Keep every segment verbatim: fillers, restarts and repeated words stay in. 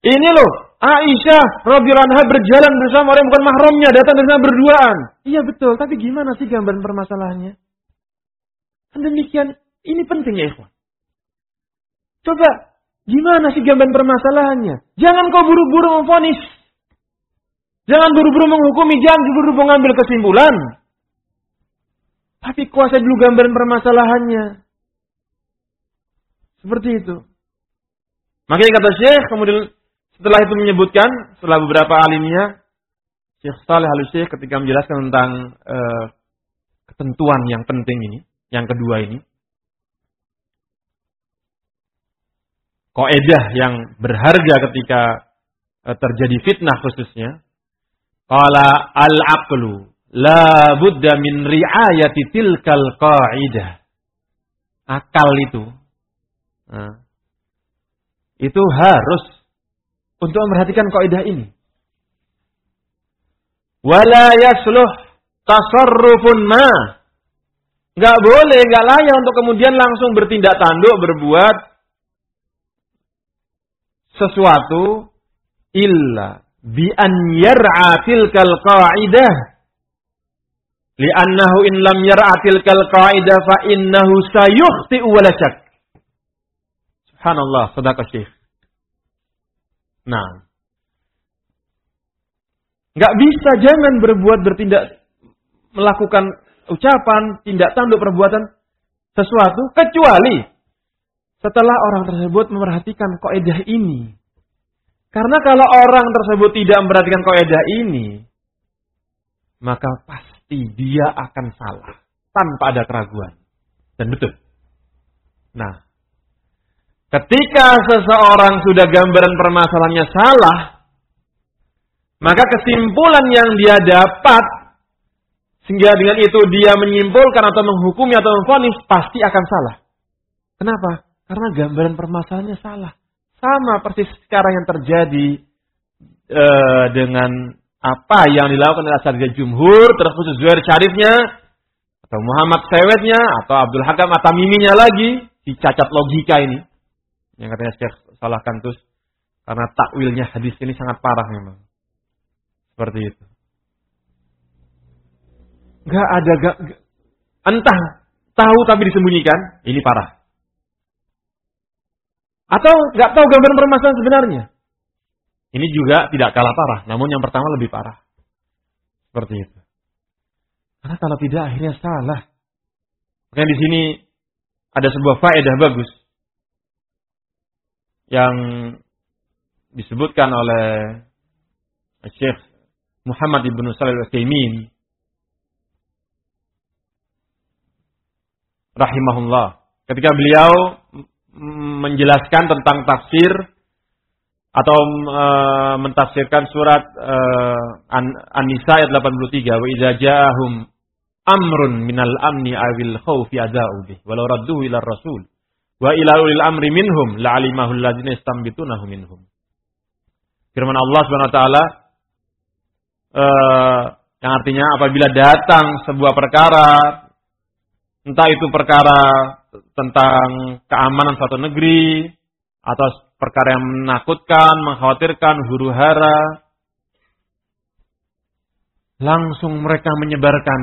Ini loh, Aisyah radhiyallahu anha berjalan bersama orang yang bukan mahramnya, datang bersama berduaan. Iya betul, tapi gimana sih gambaran permasalahannya? Kan demikian, ini penting ya ikhwan. Coba, gimana sih gambaran permasalahannya? Jangan kau buru-buru memvonis. Jangan buru-buru menghukumi, jangan buru-buru mengambil kesimpulan. Tapi kuasai dulu gambaran permasalahannya. Seperti itu. Makanya kata Syekh, kemudian setelah itu menyebutkan, setelah beberapa alimnya, Syekh Shalih Al-Syekh ketika menjelaskan tentang uh, ketentuan yang penting ini, yang kedua ini, kaidah yang berharga ketika uh, terjadi fitnah khususnya, qala al-aqlu la budda min ri'ayati tilkal qaidah. Akal itu, nah, itu harus untuk memperhatikan kaidah ini. Wala yasluh tasarrufun ma. Enggak boleh, enggak layak untuk kemudian langsung bertindak tanduk, berbuat sesuatu illa bi an yar'a tilkal qaidah. Li'annahu in lam yar'a tilkal qaidah fa innahu sayukhti'u wa la syak. Subhanallah, sadaqah Syekh. Nah, nggak bisa, jangan berbuat, bertindak, melakukan ucapan, tindak tanduk, perbuatan sesuatu kecuali setelah orang tersebut memperhatikan kaidah ini. Karena kalau orang tersebut tidak memperhatikan kaidah ini, maka pasti dia akan salah tanpa ada keraguan. Dan betul. Nah, ketika seseorang sudah gambaran permasalahannya salah, maka kesimpulan yang dia dapat, sehingga dengan itu dia menyimpulkan atau menghukumi atau memvonis, pasti akan salah. Kenapa? Karena gambaran permasalahannya salah. Sama persis sekarang yang terjadi e, dengan apa yang dilakukan oleh Asatidz Jumhur, terus khusus Zuhair Syarifnya, atau Muhammad Sewetnya, atau Abdul Hakam At-Tamiminya lagi, si cacat logika ini. Yang katanya Syekh Salah Kantus, karena takwilnya hadis ini sangat parah memang. Seperti itu. Gak ada, gak, gak, entah tahu tapi disembunyikan, ini parah. Atau gak tahu gambaran permasalahan sebenarnya. Ini juga tidak kalah parah, namun yang pertama lebih parah. Seperti itu. Karena kalau tidak akhirnya salah. Makanya di sini ada sebuah faedah bagus yang disebutkan oleh Syekh Muhammad Ibn Shalih Al-Utsaimin rahimahullah ketika beliau menjelaskan tentang tafsir atau e, mentafsirkan surat e, An-Nisa ayat delapan puluh tiga, wa idza ja'ahum amrun minal amni awil khaufi adza'u bih walau radduhu ila rasul wa ila ulil amri minhum la'alimahu alladzina yastambitunahu minhum. Firman Allah Subhanahu wa taala uh, yang artinya apabila datang sebuah perkara, entah itu perkara tentang keamanan suatu negeri atau perkara yang menakutkan, mengkhawatirkan, huru-hara, langsung mereka menyebarkan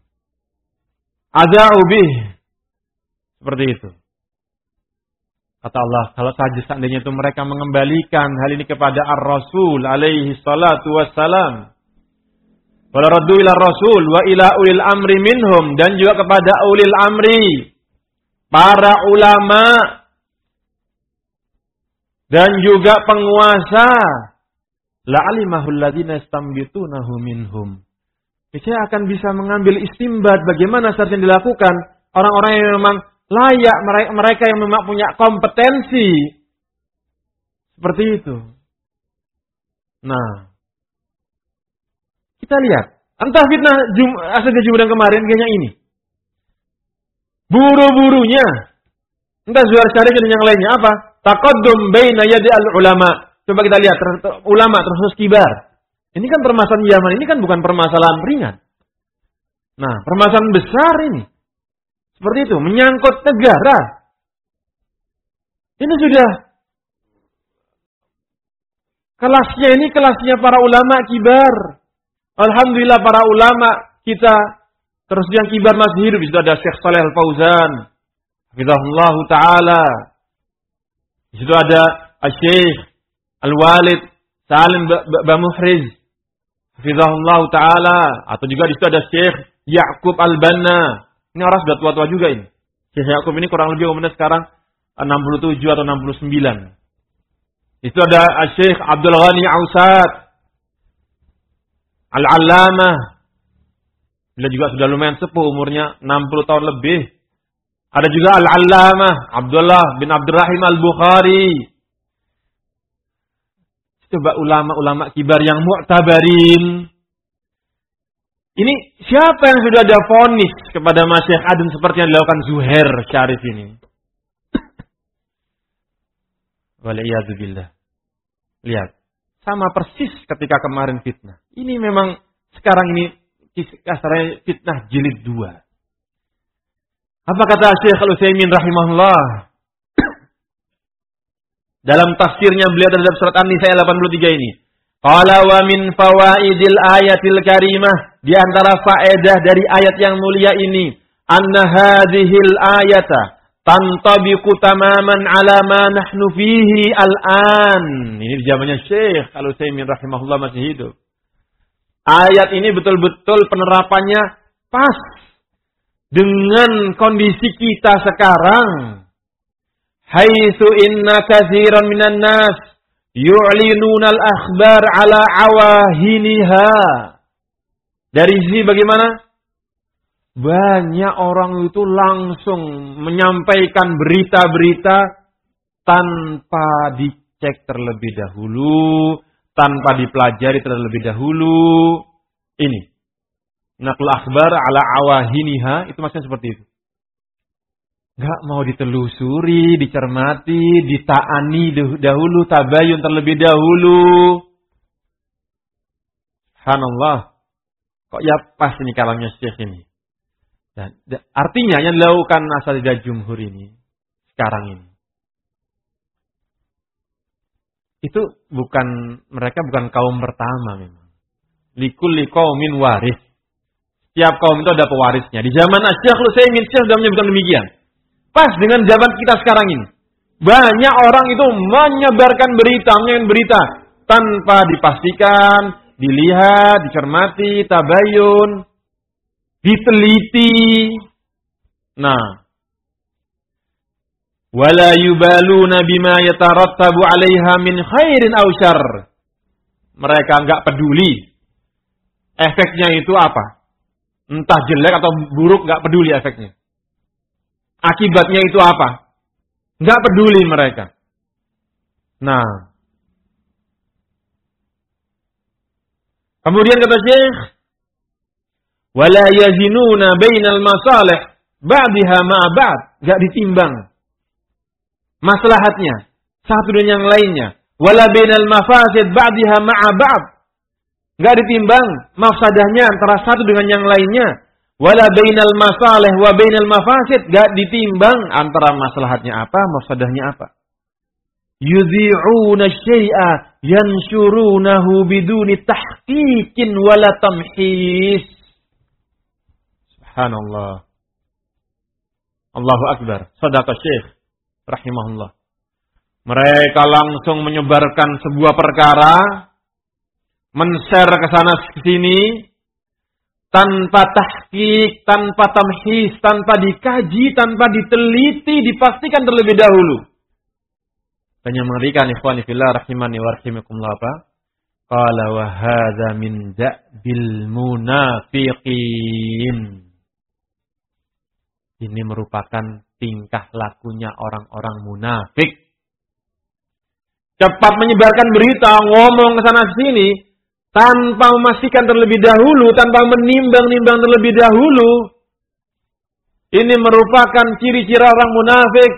adza'u bih, seperti itu. Kata Allah, kalau saja seandainya itu mereka mengembalikan hal ini kepada Ar-Rasul alaihi salatu wassalam. Wala raddu ila Rasul wa ila ulil amri minhum, dan juga kepada ulil amri, para ulama dan juga penguasa. La'alimahul ladzina yastambitunahu minhum. Saya akan bisa mengambil istimbat bagaimana seharusnya dilakukan orang-orang yang memang layak, mereka yang memang punya kompetensi seperti itu. Nah, kita lihat, entah fitnah Jum, Asatidz Jumhur yang kemarin kayaknya ini, buru-burunya, entah Zuhair Syarif dan yang lainnya apa? Taqaddum baina yadi al-ulama. Coba kita lihat, ter- ulama terus kibar. Ini kan permasalahan zaman, ini kan bukan permasalahan ringan. Nah, permasalahan besar ini. Seperti itu, menyangkut negara. Ini sudah Kelasnya ini kelasnya para ulama kibar. Alhamdulillah para ulama kita terus yang kibar masih hidup. Di situ ada Syekh Shalih Al-Fauzan, hafizahullah taala. Di situ ada Syekh Al-Walid Salim Bamuhriz, hafizahullah taala. Atau juga di situ ada Syekh Ya'qub Al-Banna. Ini orang sudah tua-tua juga ini. Syekh Ya'qub ini kurang lebih umurnya sekarang enam puluh tujuh atau enam puluh sembilan. Itu ada Syekh Abdul Ghani Ausat Al-Allamah. Beliau juga sudah lumayan sepuh, umurnya enam puluh tahun lebih. Ada juga Al-Allamah Abdullah bin Abdurrahim Al-Bukhari. Coba ulama-ulama kibar yang mu'tabarin. Ini siapa yang sudah ada vonis kepada Masyaikh Adem seperti yang dilakukan Zuhair Syarif ini? Waliyadzubillah. Lihat. Sama persis ketika kemarin fitnah. Ini memang sekarang ini kasarnya fitnah jilid dua. Apa kata Syekh Al-Utsaimin rahimahullah? Dalam tafsirnya beliau terhadap surat An-Nisa delapan puluh tiga ini. Qala wa min fawaidil ayatil karimah. Di antara faedah dari ayat yang mulia ini. Anna hadhil ayata tantabiqu tamaman ala ma nahnu fihi al-an. Ini di zamannya Syekh Al-Utsaimin rahimahullah masih hidup. Ayat ini betul-betul penerapannya pas dengan kondisi kita sekarang. Haitsu inna katsiran minan nas yu'linuna al-akhbar ala awahiniha. Dari sisi bagaimana? Banyak orang itu langsung menyampaikan berita-berita tanpa dicek terlebih dahulu, tanpa dipelajari terlebih dahulu. Ini. Naql akhbar ala awahiniha, itu maksudnya seperti itu. Enggak mau ditelusuri, dicermati, ditaani dahulu, tabayun terlebih dahulu. Subhanallah. Kok ya pas ini kalamnya Syekh ini. Dan, artinya yang dilakukan asatidzah jumhur ini sekarang ini itu bukan, mereka bukan kaum pertama memang. Likulli qaumin waris. Setiap kaum itu ada pewarisnya. Di zaman Syekh Al-Utsaimin sudah menyebutkan demikian. Pas dengan zaman kita sekarang ini. Banyak orang itu menyebarkan berita, menyebarkan berita tanpa dipastikan, dilihat, dicermati, tabayun, diteliti. Nah, wala yubaluna bima yatarattabu 'alaiha min khairin aw syarr. Mereka enggak peduli efeknya itu apa. Entah jelek atau buruk, enggak peduli efeknya. Akibatnya itu apa? Enggak peduli mereka. Nah, kemudian kata Syekh, wala yazinuna bainal masalih ba'daha ma'a ba'd. Enggak ditimbang maslahatnya satu dengan yang lainnya. Wala bainal mafasid ba'daha ma'a ba'd. Enggak ditimbang mafsadahnya antara satu dengan yang lainnya. Wala bainal masalih wa bainal mafasid. Enggak ditimbang antara maslahatnya apa, mafsadahnya apa. Yudhi'una syai'a yansyurunahu biduni tahqiqin wala tamhis. Subhanallah. Allahu Akbar. Shadaqa Syekh rahimahullah. Mereka langsung menyebarkan sebuah perkara, men-share ke sana ke sini tanpa tahqiq, tanpa tamhis, tanpa dikaji, tanpa diteliti, dipastikan terlebih dahulu. Dan yang mengerikan ikhwani fillah rahimani wa rahimakumullah apa? Qala wa hadza min da'bil munafiqin. Ini merupakan tingkah lakunya orang-orang munafik. Cepat menyebarkan berita, ngomong ke sana sini tanpa memastikan terlebih dahulu, tanpa menimbang-nimbang terlebih dahulu. Ini merupakan ciri-ciri orang munafik.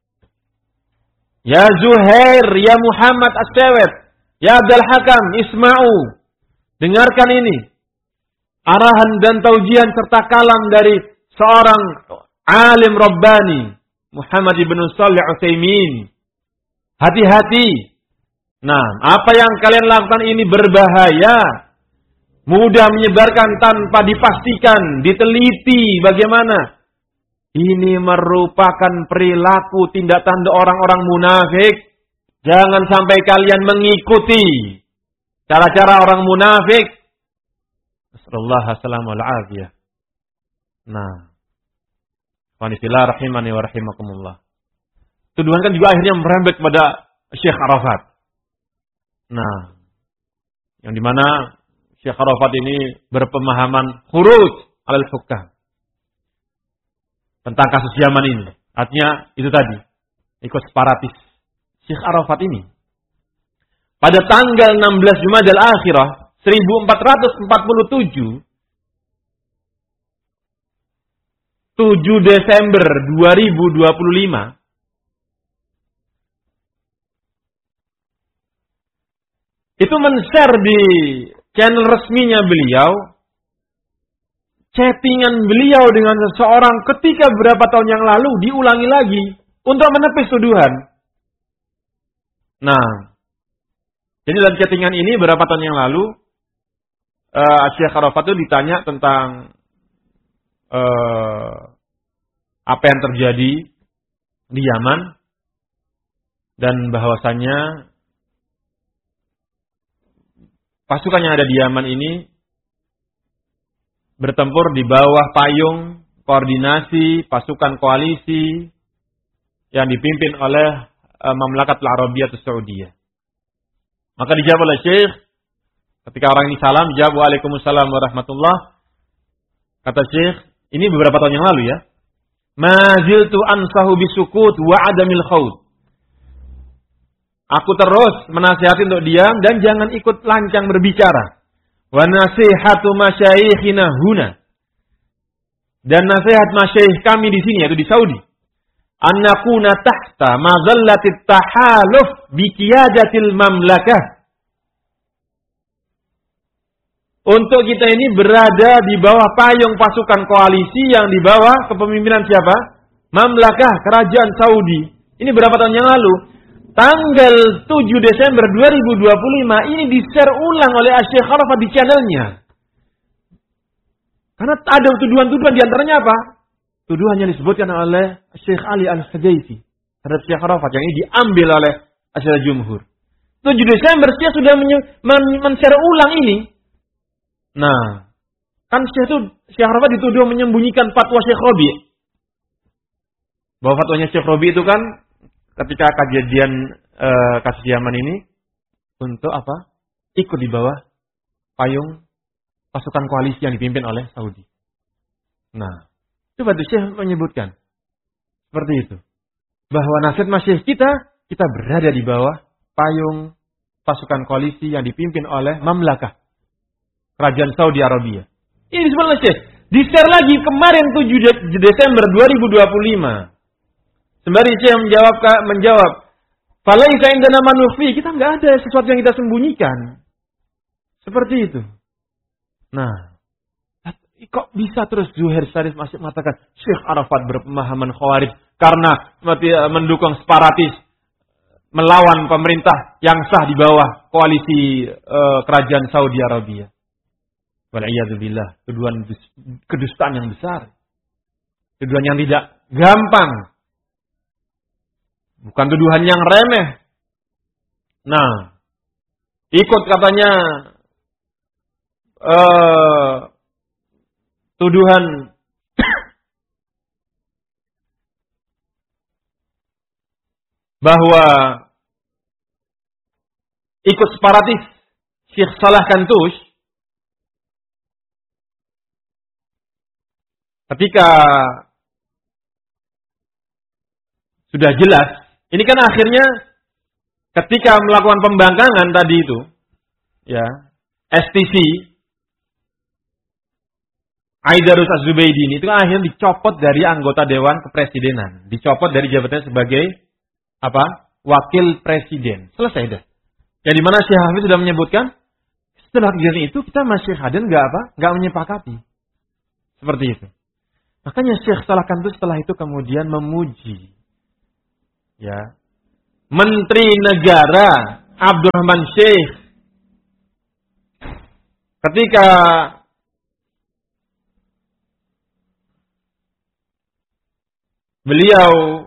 Ya Zuhair, ya Muhammad As-Sawet, ya Abdul Hakam, Isma'u. Dengarkan ini. Arahan dan taujihan serta kalam dari seorang alim Rabbani, Muhammad ibn Shalih Al-Utsaimin. Hati-hati. Nah, apa yang kalian lakukan ini berbahaya. Mudah menyebarkan tanpa dipastikan, diteliti bagaimana. Ini merupakan perilaku tindak tanduk orang-orang munafik. Jangan sampai kalian mengikuti cara-cara orang munafik. Nasallallahu alaihi wasallam. Nah, wanifillah rahimani wa rahimakumullah. Tuduhan kan juga akhirnya merembet kepada Syekh Arafat. Nah, yang dimana Syekh Arafat ini berpemahaman khuruj alal hukam tentang kasus zaman ini. Artinya itu tadi, ikut separatis. Syekh Arafat ini pada tanggal enam belas Jumadil Akhirah seribu empat ratus empat puluh tujuh, tujuh Desember dua ribu dua puluh lima, itu men-share di channel resminya beliau chattingan beliau dengan seseorang ketika beberapa tahun yang lalu diulangi lagi untuk menepis tuduhan. Nah, jadi dalam chattingan ini beberapa tahun yang lalu uh, Syekh Arafat itu ditanya tentang uh, apa yang terjadi di Yaman dan bahwasannya pasukan yang ada di Yaman ini bertempur di bawah payung koordinasi pasukan koalisi yang dipimpin oleh uh, Mamlakat Al-Arabiyyah As-Saudiyah. Maka dijawab oleh Syekh, ketika orang ini salam, dijawab Waalaikumsalam warahmatullah. Kata Syekh, ini beberapa tahun yang lalu ya. Ma ziltu ansahu bisukut wa adamil khawd. Aku terus menasihati untuk diam dan jangan ikut lancang berbicara. Wa nasihatu masyayikhina huna. Dan nasihat masyayikh kami di sini, yaitu di Saudi. An nakuna tahta madhallatit tahaluf biqiyadatil mamlakah. Untuk kita ini berada di bawah payung pasukan koalisi yang di bawah kepemimpinan siapa? Mamlakah, kerajaan Saudi. Ini berapa tahun yang lalu? Tanggal tujuh Desember dua ribu dua puluh lima ini di-share ulang oleh Syekh Arafat di channelnya. Karena ada tuduhan-tuduhan di antaranya apa? Tuduhan yang disebutkan oleh Syekh Ali Al-Hudayfi terhadap Syekh Arafat yang ini diambil oleh Asyara Jumhur. tujuh Desember Syekh sudah men-share ulang ini. Nah, kan Syekh itu Syekh Arafat dituduh menyembunyikan fatwa Syekh Robi. Bahwa fatwanya Syekh Robi itu kan ketika kejadian e, kasus Yaman ini untuk apa? Ikut di bawah payung pasukan koalisi yang dipimpin oleh Saudi. Nah, coba tuh Syekh menyebutkan seperti itu. Bahwa nasihat masyayikh kita, kita berada di bawah payung pasukan koalisi yang dipimpin oleh Mamlakah, Kerajaan Saudi Arabia. Ini disebut oleh Syekh. Di-share lagi kemarin tujuh Desember dua ribu dua puluh lima. Sembari Syekh menjawab, menjawab, falaisa indana manufi, kita nggak ada sesuatu yang kita sembunyikan. Seperti itu. Nah, kok bisa terus Zuhair Syarif masih mengatakan Syekh Arafat berpemahaman khawarij karena mendukung separatis melawan pemerintah yang sah di bawah koalisi uh, kerajaan Saudi Arabia. Wal'iyadzubillah, tuduhan kedustaan yang besar. Tuduhan yang tidak gampang. Bukan tuduhan yang remeh. Nah, ikut katanya uh, tuduhan bahwa ikut separatis Syekh Salah Kantush ketika sudah jelas. Ini kan akhirnya ketika melakukan pembangkangan tadi itu, ya, S T C, Aidarus Az-Zubaydi ini itu kan akhirnya dicopot dari anggota Dewan Kepresidenan. Dicopot dari jabatannya sebagai, apa? Wakil Presiden. Selesai dah. Yang dimana Syekh Hafiz sudah menyebutkan, setelah kejadian itu kita masih hadir nggak apa? Nggak menyepakati. Seperti itu. Makanya Syekh Salah Kantush setelah itu kemudian memuji, ya, Menteri Negara Abdurrahman Syekh ketika beliau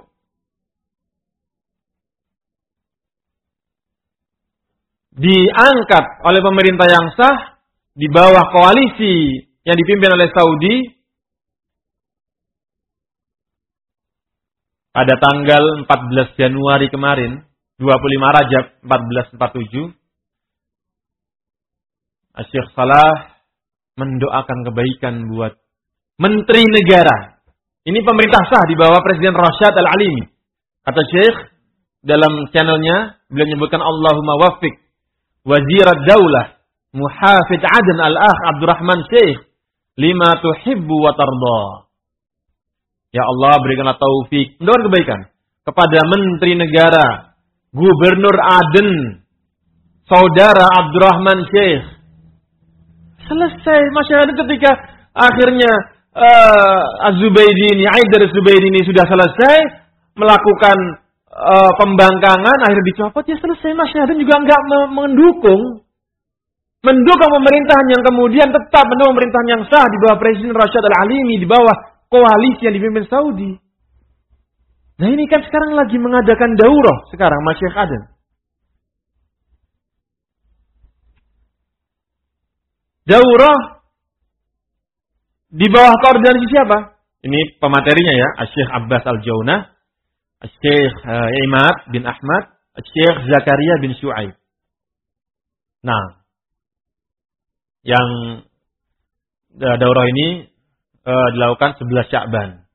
diangkat oleh pemerintah yang sah di bawah koalisi yang dipimpin oleh Saudi pada tanggal empat belas Januari kemarin, dua puluh lima Rajab empat belas empat puluh tujuh, Syekh Salah mendoakan kebaikan buat menteri negara. Ini pemerintah sah di bawah Presiden Rasyad Al-Alimi. Kata Syekh dalam channelnya, beliau menyebutkan Allahumma waffiq Wazirat Daulah Muhafidz Aden Al-Akh Abdurrahman Syekh lima tuhibbu wa tarda. Ya Allah, berikanlah taufik, mendoakan kebaikan kepada menteri negara, Gubernur Aden, Saudara Abdurrahman Syekh. Selesai masyarakat ketika akhirnya uh, Az-Zubaidi ini, Aidar Az-Zubaidi ini sudah selesai melakukan uh, pembangkangan, akhirnya dicopot, ya selesai. Masyarakat juga enggak mendukung mendukung pemerintahan yang kemudian tetap mendukung pemerintahan yang sah di bawah Presiden Rasyad Al-Alimi, di bawah koalisi yang dipimpin Saudi. Nah ini kan sekarang lagi mengadakan daurah sekarang Masyaikh Aden. Daurah di bawah koordinasi siapa? Ini pematerinya ya, Syekh Abbas Al-Jaunah, Syekh uh, Imad bin Ahmad, Syekh Zakaria bin Syu'aib. Nah, yang uh, daurah ini uh, dilakukan sebelas Sya'ban.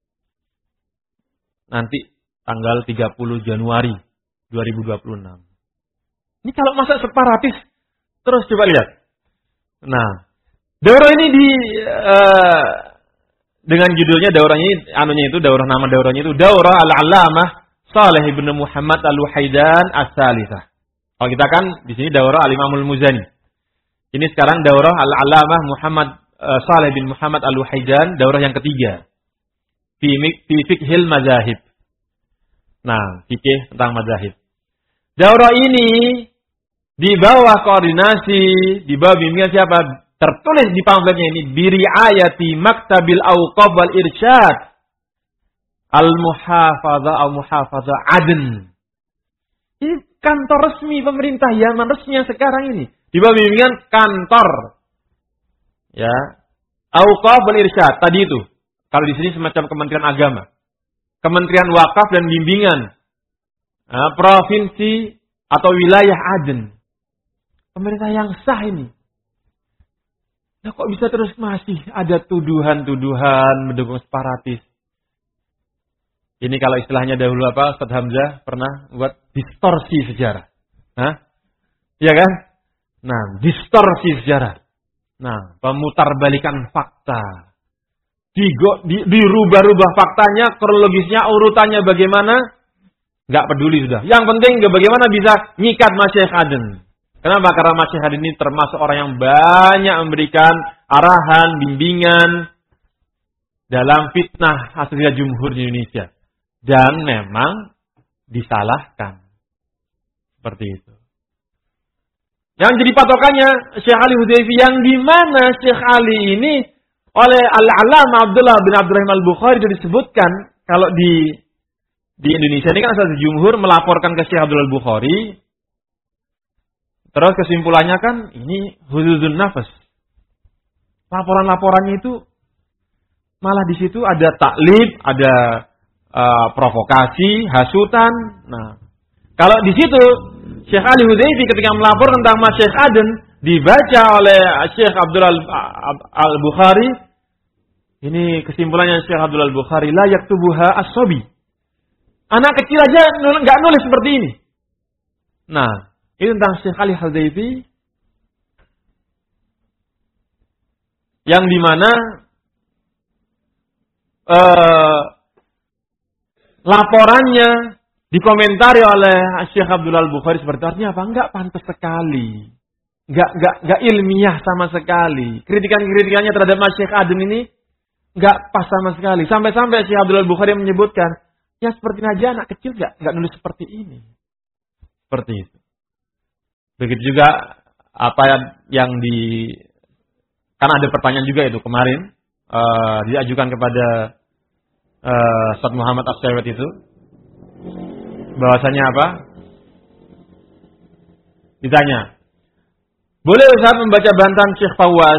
Nanti tanggal tiga puluh Januari dua ribu dua puluh enam. Ini kalau masa separatis, terus coba lihat. Nah, daurah ini di uh, dengan judulnya daurah ini, anunya itu daurah, nama daurahnya itu Daurah Al-Allamah Saleh bin Muhammad Al-Wahaidan As-Salisah. Kalau kita kan di sini daurah Al-Imamul Muzani. Ini sekarang daurah Al-Allamah Muhammad uh, Saleh bin Muhammad Al-Wahaidan, daurah yang ketiga. Fi fiqhil mazahib. Nah, fikih tentang mazahib. Daurah ini di bawah koordinasi, di bawah bimbingan siapa? Tertulis di pamfletnya ini, biriayati Maktabil Awqaf wal Irsyad Al-Muhafazah Al-Muhafazah Aden. Ini kantor resmi pemerintah Yaman resmi yang sekarang ini. Di bawah bimbingan kantor ya Awqaf wal Irsyad tadi itu. Kalau di sini semacam Kementerian Agama, Kementerian Wakaf dan Bimbingan, nah, provinsi atau wilayah Aden. Pemerintah yang sah ini. Nah, kok bisa terus masih ada tuduhan-tuduhan mendukung separatis? Ini kalau istilahnya dahulu apa, Ustaz Hamzah pernah buat distorsi sejarah. Hah? Iya kan? Nah, distorsi sejarah. Nah, pemutarbalikan fakta. Digo, di, dirubah-rubah faktanya, kronologisnya, urutannya bagaimana? Nggak peduli sudah. Yang penting bagaimana bisa nyikat Masyaikh Aden. Kenapa? Karena Masyaikh Aden ini termasuk orang yang banyak memberikan arahan, bimbingan dalam fitnah aslinya jumhur di Indonesia. Dan memang disalahkan. Seperti itu. Yang jadi patokannya Syekh Ali Hudayfi, yang di mana Syekh Ali ini oleh Al-Allamah Abdullah bin Abdurrahim Al-Bukhari itu disebutkan, kalau di di Indonesia ini kan asal jumhur melaporkan ke Syekh Abdullah Al-Bukhari, terus kesimpulannya kan ini hududun nafas. Laporan-laporannya itu malah di situ ada taklid, ada uh, provokasi, hasutan. Nah, kalau di situ Syekh Ali Hudayfi ketika melapor tentang Masyaikh Aden dibaca oleh Syekh Abdullah Al-Bukhari, ini kesimpulannya Syekh Abdullah Al-Bukhari, la yaktubuha as-sabi. Anak kecil aja nggak nulis seperti ini. Nah, ini tentang Syekh Ali Hudayfi, yang dimana uh, laporannya dikomentari oleh Syekh Abdullah Al-Bukhari seperti itu. Artinya apa? Enggak pantas sekali. Enggak, enggak, enggak ilmiah sama sekali. Kritikan-kritikannya terhadap Masyaikh Aden ini enggak pas sama sekali. Sampai-sampai Syekh Abdullah Al-Bukhari menyebutkan, ya seperti aja anak kecil enggak, enggak nulis seperti ini. Seperti itu. Begitu juga apa yang di kan ada pertanyaan juga itu kemarin uh, diajukan kepada uh, Ustaz Muhammad As-Sawet itu bahwasanya apa? Ditanya, boleh Ustaz membaca bantahan Syekh Fawaz?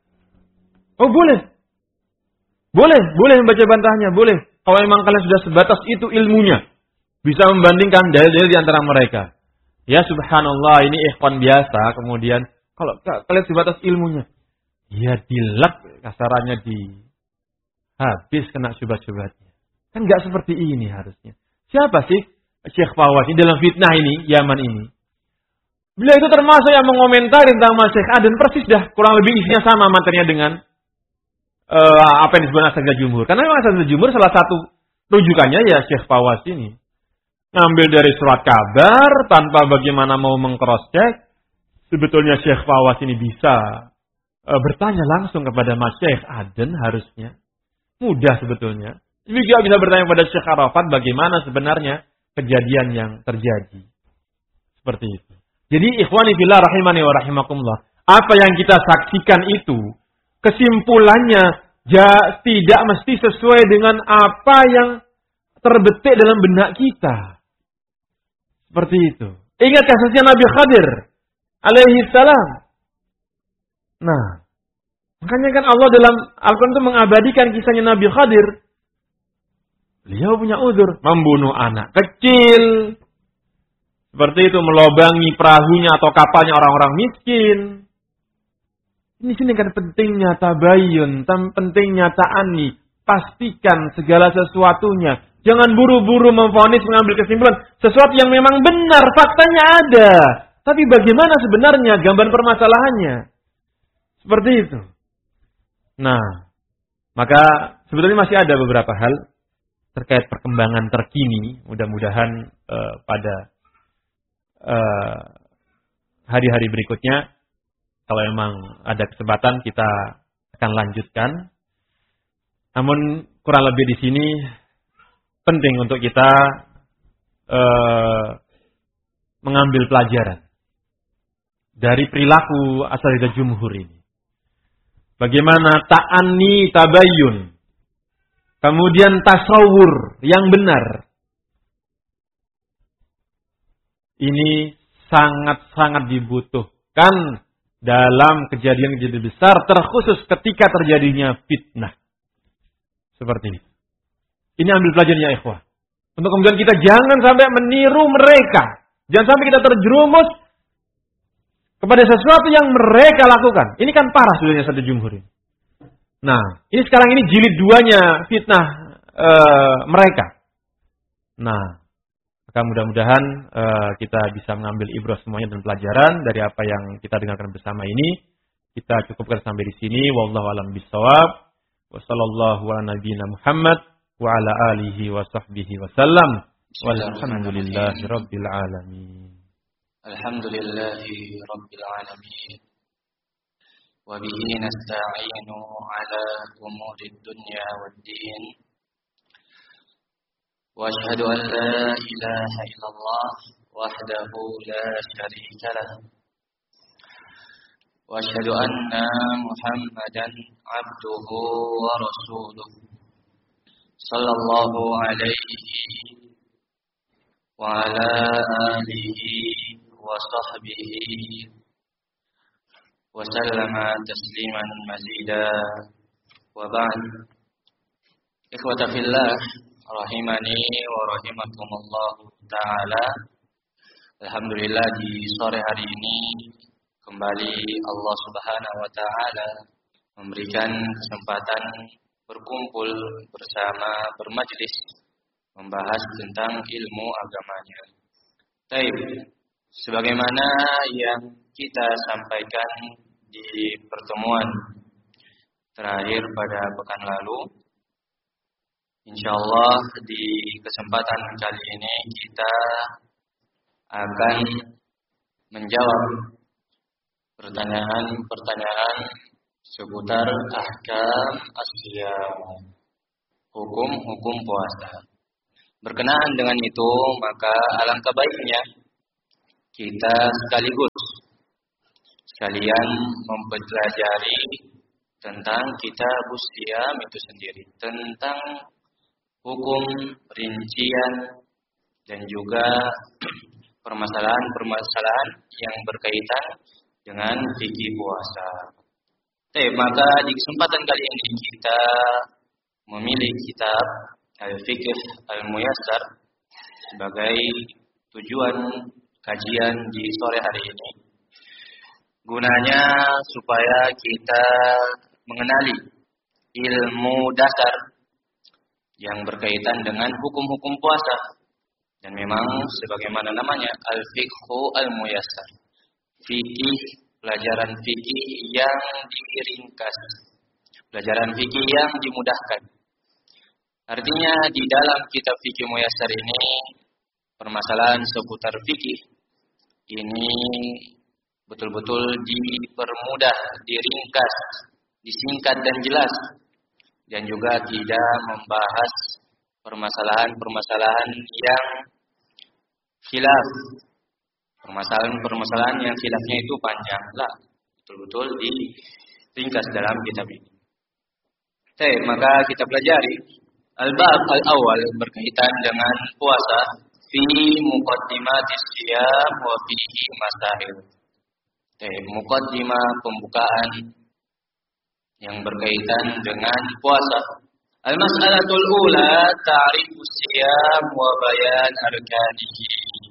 Oh boleh. Boleh, boleh membaca bantahannya, boleh. Kalau memang kalian sudah sebatas itu ilmunya, bisa membandingkan dalil-dalil di antara mereka. Ya subhanallah, ini ikhwan biasa, kemudian kalau kalian sebatas ilmunya, ya dilak kasarannya di habis kena syubhat-syubhatnya. Kan enggak seperti ini harusnya. Siapa sih Syekh Fawaz ini dalam fitnah ini, Yaman ini? Beliau itu termasuk yang mengomentari tentang Mas Syekh Aden, persis dah kurang lebih isinya sama materinya dengan uh, apa yang disebut Asatidzah Jumhur. Karena memang Asatidzah Jumhur salah satu rujukannya ya Syekh Fawaz ini. Ngambil dari surat kabar tanpa bagaimana mau meng-cross-check. Sebetulnya Syekh Fawaz ini bisa uh, bertanya langsung kepada Mas Syekh Aden harusnya. Mudah sebetulnya. Juga bisa bertanya kepada Syekh Arafat bagaimana sebenarnya kejadian yang terjadi. Seperti itu. Jadi ikhwani fillah rahimani wa rahimakumullah. Apa yang kita saksikan itu kesimpulannya ja, tidak mesti sesuai dengan apa yang terbetik dalam benak kita. Seperti itu. Ingat kasusnya Nabi Khadir alaihi salam. Nah, makanya kan Allah dalam Al-Quran itu mengabadikan kisahnya Nabi Khadir. Beliau punya uzur, membunuh anak kecil. Seperti itu, melobangi perahunya atau kapalnya orang-orang miskin. Ini sini kan pentingnya tabayun, pentingnya ta'ani. Pastikan segala sesuatunya. Jangan buru-buru memvonis, mengambil kesimpulan. Sesuatu yang memang benar, faktanya ada. Tapi bagaimana sebenarnya gambaran permasalahannya? Seperti itu. Nah, maka sebetulnya masih ada beberapa hal terkait perkembangan terkini. Mudah-mudahan uh, pada uh, hari-hari berikutnya, kalau memang ada kesempatan kita akan lanjutkan. Namun kurang lebih di sini penting untuk kita uh, mengambil pelajaran dari perilaku Asatidzah Jumhur ini. Bagaimana ta'anni tabayyun, kemudian tasawur yang benar. Ini sangat-sangat dibutuhkan dalam kejadian-kejadian besar, terkhusus ketika terjadinya fitnah. Seperti ini. Ini ambil pelajaran ya ikhwah. Untuk kemudian kita jangan sampai meniru mereka. Jangan sampai kita terjerumus kepada sesuatu yang mereka lakukan. Ini kan parah sebenarnya Asatidzah Jumhur ini. Nah, ini sekarang ini jilid duanya fitnah e, mereka. Nah, maka mudah-mudahan e, kita bisa mengambil ibrah semuanya dan pelajaran dari apa yang kita dengarkan bersama ini. Kita cukupkan sampai di sini. Wallahu a'lam bishawab. Wa sallallahu ala nabiyyina Muhammad wa ala alihi wa sahbihi wa sallam. Walhamdulillahi rabbil alamin. Alhamdulillahi rabbil alamin. وبه نستعين على أمور الدنيا والدين وأشهد أن لا إله إلا الله وحده لا شريك له وأشهد أن محمدا عبده ورسوله صلى الله عليه وعلى آله وصحبه وسلم تسليما مزيدا وبعد إخوة في الله rahimani wa rahimakumullah ta'ala. Alhamdulillah di sore hari ini kembali Allah Subhanahu wa taala memberikan kesempatan berkumpul bersama, bermajlis membahas tentang ilmu agamanya. Taib, sebagaimana yang kita sampaikan di pertemuan terakhir pada pekan lalu, insyaallah di kesempatan kali ini kita akan menjawab pertanyaan-pertanyaan seputar ahkam as-siyam, hukum-hukum puasa. Berkenaan dengan itu, maka alangkah baiknya kita sekaligus sekalian mempelajari tentang kitab Siyam itu sendiri, tentang hukum, rincian, dan juga permasalahan-permasalahan yang berkaitan dengan fikih puasa. Oke, maka di kesempatan kali ini kita memilih kitab Al-Fiqh Al-Muyassar sebagai tujuan kajian di sore hari ini. Gunanya supaya kita mengenali ilmu dasar yang berkaitan dengan hukum-hukum puasa. Dan memang sebagaimana namanya Al-Fiqhu Al-Muyassar, fikih, pelajaran fikih yang diringkas, pelajaran fikih yang dimudahkan. Artinya di dalam kitab Fikih Muyassar ini, permasalahan seputar fikih ini betul-betul dipermudah, diringkas, disingkat dan jelas, dan juga tidak membahas permasalahan-permasalahan yang khilaf, permasalahan-permasalahan yang khilafnya itu panjang, lah, betul-betul diringkas dalam kitab ini. Oke, maka kita pelajari al-bab al-awwal berkaitan dengan puasa fi muqaddimatis siyam wa fihi masail. Oke, muqaddimah, pembukaan yang berkaitan dengan puasa. Al-mas'alatul ula ta'rifus siyam wa bayan arkanihi.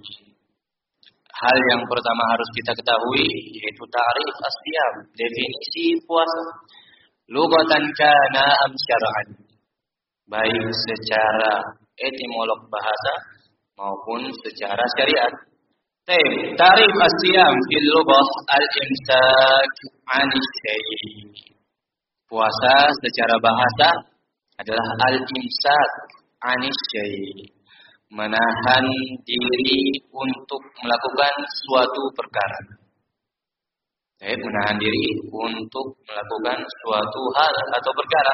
Hal yang pertama harus kita ketahui yaitu ta'rif as-siyam, definisi puasa. Lughatan kana am syar'an, baik secara etimolog bahasa maupun secara syariat. Ta'rif as-siyam fil lughah al-imsak 'anil syai'. Puasa secara bahasa adalah al-imsak 'anil syai', menahan diri untuk melakukan suatu perkara. Baik, menahan diri untuk melakukan suatu hal atau perkara.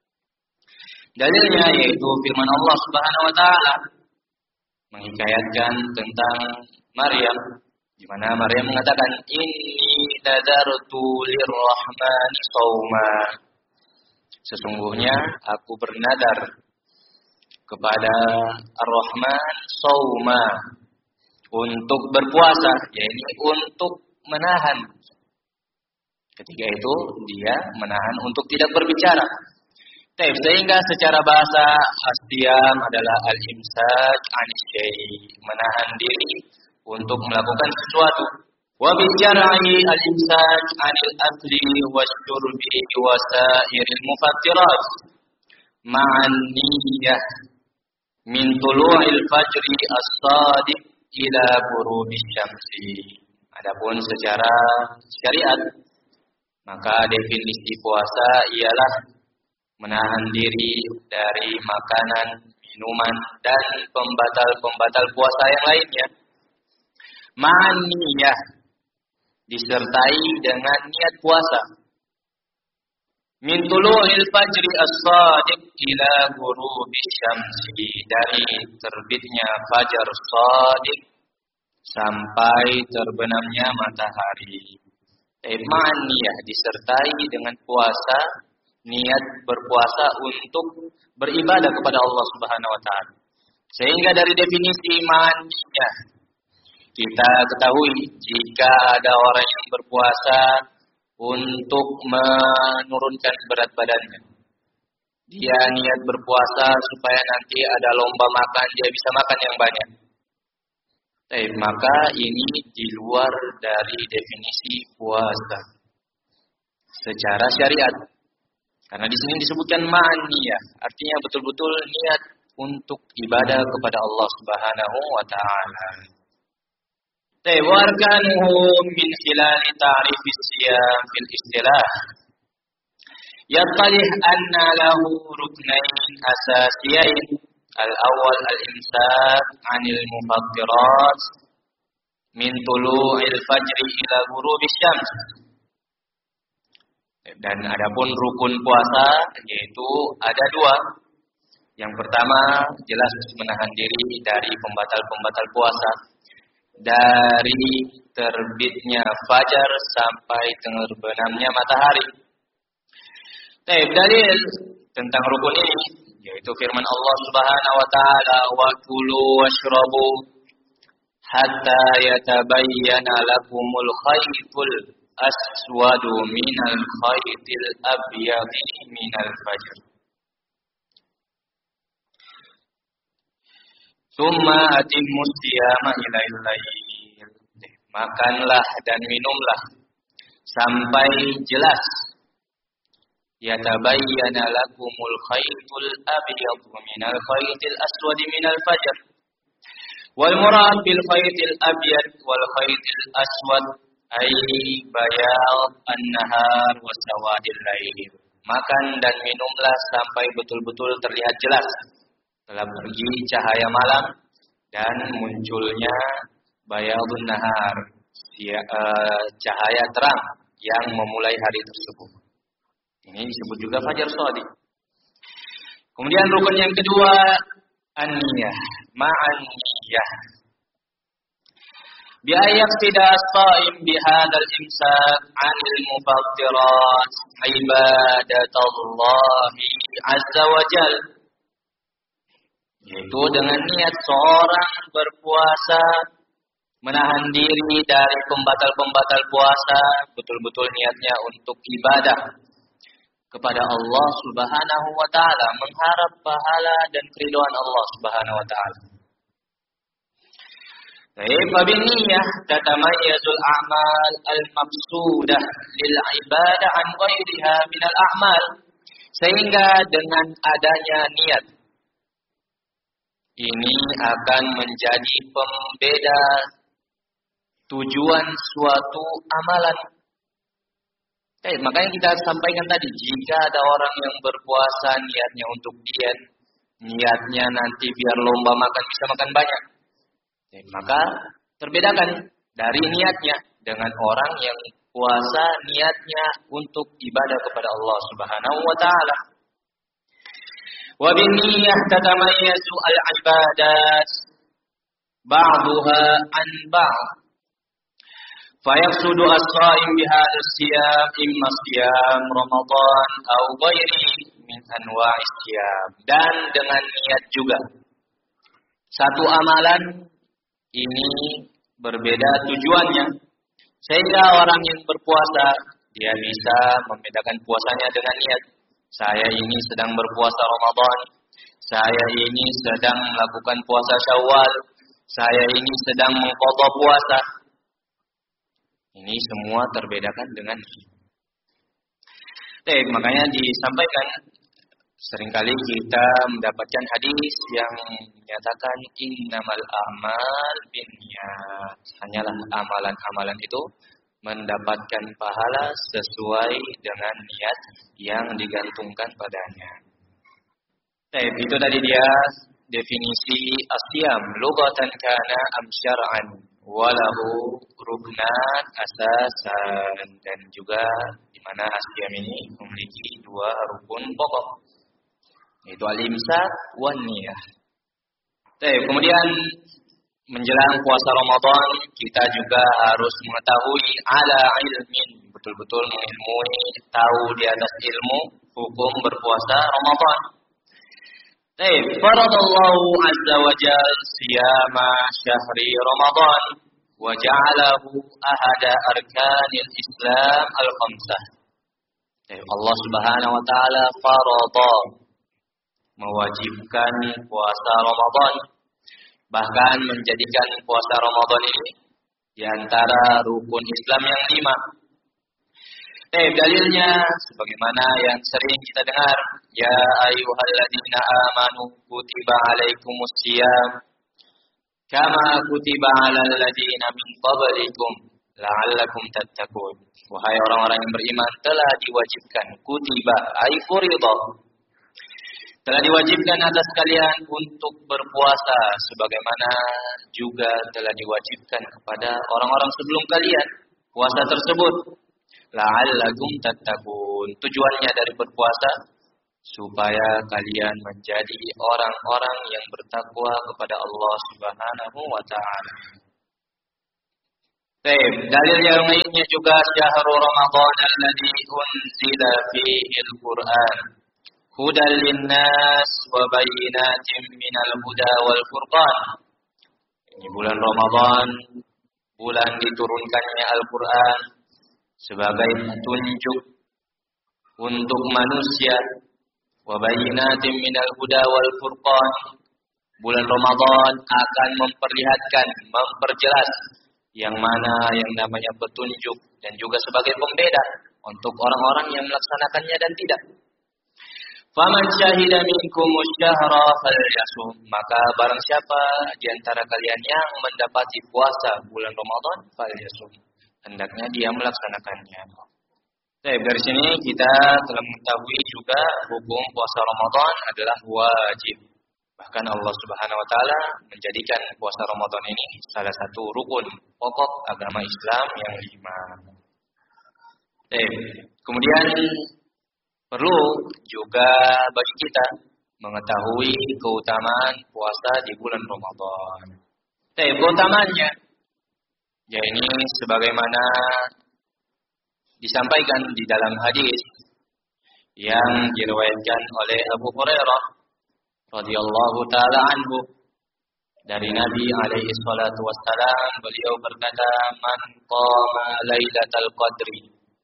Dalilnya yaitu firman Allah Subhanahu wa taala menghikayatkan tentang Maryam, di mana Maryam mengatakan inni nadartu lirrahmani shauma. Sesungguhnya aku bernadar kepada Ar-Rahman shauma, untuk berpuasa, yaitu untuk menahan. Ketika itu dia menahan untuk tidak berbicara. Sehingga secara bahasa as-siyam adalah al-imsak 'anil syai', menahan diri untuk melakukan sesuatu. Wa bisyar'i al-imsak 'anil akli wasyurbi wa sa'iril mufattirat ma'an niyyah min tulu'il fajri as-shadiq ila ghurubi syamsi. Adapun secara syariat, maka definisi puasa ialah menahan diri dari makanan, minuman, dan pembatal-pembatal puasa yang lainnya. Ma'an niyah, disertai dengan niat puasa. Min tulu'il fajri as-shadiq ila ghurubi syamsi, dari terbitnya fajar shadiq sampai terbenamnya matahari. Ma'an niyah, disertai dengan puasa, niat berpuasa untuk beribadah kepada Allah Subhanahu wa taala. Sehingga dari definisi ma'an niyah kita ketahui jika ada orang yang berpuasa untuk menurunkan berat badannya, dia niat berpuasa supaya nanti ada lomba makan, dia bisa makan yang banyak. Eh, maka ini di luar dari definisi puasa secara syariat. Karena di sini disebutkan ma'an niyah, artinya betul-betul niat untuk ibadah kepada Allah Subhanahu wa taala. Wa arkanuhu min khilali ta'rif as-siyam fil istilah. Yatalih anna lahu ruknain asasiyain. Al-awwal al-imsak 'anil mufattirat min tulu'il fajri ila ghurubi syams. Dan adapun rukun puasa yaitu ada dua. Yang pertama jelas menahan diri dari pembatal-pembatal puasa. dari terbitnya fajar sampai terbenamnya matahari. Baik, dalil tentang rukun ini yaitu firman Allah Subhanahu wa taala, wa kulu washrabu hatta yatabayyana lakumul khaytul aswadu minal khaytil abyadi minal fajr. Tsumma atimmus siyama ilail lail. Makanlah dan minumlah sampai jelas yatabayyana lakumul khaytul abyadu minal khaytil aswadi minal fajr. Wal murad bil khaytil abyad wal khaytil aswad ay bayad an-nahar wa sawadil lail. Makan dan minumlah sampai betul-betul terlihat jelas telah pergi cahaya malam dan munculnya bayadun nahar, cahaya terang yang memulai hari tersebut. Ini disebut juga fajar shadiq. Kemudian rukun yang kedua, an-niyah, ma'an niyah. Bi'ayak tidak as-sa'im bihadal imsak 'anil mufattirat ibadatallahi azza wa jal. Yaitu dengan niat seorang berpuasa menahan diri dari pembatal-pembatal puasa, betul-betul niatnya untuk ibadah kepada Allah Subhanahu wa taala, mengharap pahala dan keridhaan Allah Subhanahu wa taala. Baik, fabiniyah tatamayyazul a'mal al-maqsudah lil ibadah an ghairiha minal a'mal. Sehingga dengan adanya niat ini akan menjadi pembeda tujuan suatu amalan. Eh, makanya kita sampaikan tadi, jika ada orang yang berpuasa niatnya untuk diet, niatnya nanti biar lomba makan bisa makan banyak, eh, maka terbedakan dari niatnya dengan orang yang puasa niatnya untuk ibadah kepada Allah Subhanahu wa taala. Wa binniyah tatamayyazu al-ibadat ba'daha an ba'd. Fayaqsudu as-sha'im bihadha as-siyam imma siyam Ramadan aw ghairi min anwa'is siyam. Dan dengan niat juga satu amalan ini berbeda tujuannya, sehingga orang yang berpuasa dia bisa membedakan puasanya dengan niat. Saya ini sedang berpuasa Ramadan, saya ini sedang melakukan puasa Syawal, saya ini sedang mengqadha puasa. Ini semua terbedakan dengan Baik, makanya disampaikan seringkali kita mendapatkan hadis yang menyatakan innamal a'mal binniyat. Hanyalah amalan-amalan itu mendapatkan pahala sesuai dengan niat yang digantungkan padanya. Baik, itu tadi dia definisi asyam lughatan kana am syar'an walahu ruknan asasan, dan juga di mana asyam ini memiliki dua rukun pokok, yaitu al-imsak wan niyah. Baik, kemudian menjelang puasa Ramadan kita juga harus mengetahui ala ilmin, betul-betul mengilmui, tahu di atas ilmu hukum berpuasa Ramadan. Baik, faradallahu azza wa jalla siyama syahri Ramadan wa ja'alahu ahada arkanil Islam al-khamsah. Baik, Allah Subhanahu wa taala farada, mewajibkan puasa Ramadan, bahkan menjadikan puasa Ramadan ini di antara rukun Islam yang lima. Eh, dalilnya sebagaimana yang sering kita dengar, ya ayyuhalladzina amanu kutiba alaikumus syiyam kama kutiba alal ladzina min qablikum la'allakum tattaqun. Wahai orang-orang yang beriman, telah diwajibkan, kutiba ay furida, telah diwajibkan atas kalian untuk berpuasa sebagaimana juga telah diwajibkan kepada orang-orang sebelum kalian puasa tersebut. La'allakum tattaqun. Tujuannya dari berpuasa supaya kalian menjadi orang-orang yang bertakwa kepada Allah Subhanahu wa taala. Baik, dalil yang lainnya juga syahrul Ramadan alladzi unzila fihi al-Qur'an hudan linnas wa bayyinatin minal huda wal furqan. Ini bulan Ramadan, bulan diturunkannya Al-Qur'an sebagai petunjuk untuk manusia, wa bayyinatin minal huda wal furqan. Bulan Ramadan akan memperlihatkan, memperjelas yang mana yang namanya petunjuk dan juga sebagai pembeda untuk orang-orang yang melaksanakannya dan tidak. Faman syahida minkumus syahra falyasum, maka barang siapa di antara kalian yang mendapati puasa bulan Ramadan falyasum, hendaknya dia melaksanakannya. Baik, dari sini kita telah mengetahui juga hukum puasa Ramadan adalah wajib. Bahkan Allah Subhanahu wa taala menjadikan puasa Ramadan ini salah satu rukun pokok agama Islam yang lima. Baik, kemudian perlu juga bagi kita mengetahui keutamaan puasa di bulan Ramadan. Baik, keutamaannya ya ini sebagaimana disampaikan di dalam hadis yang diriwayatkan oleh Abu Hurairah radhiyallahu taala anhu dari Nabi alaihi salatu wassalam, beliau berkata, man qama lailatal qadri